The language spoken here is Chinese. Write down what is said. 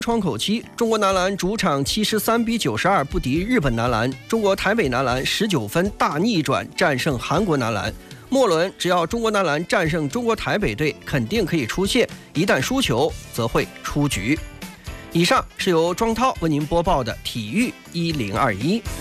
窗口期，中国男篮主场73比92不敌日本男篮，中国台北男篮19分大逆转战胜韩国男篮。末轮只要中国男篮战胜中国台北队，肯定可以出线；一旦输球，则会出局。以上是由庄涛为您播报的体育1021。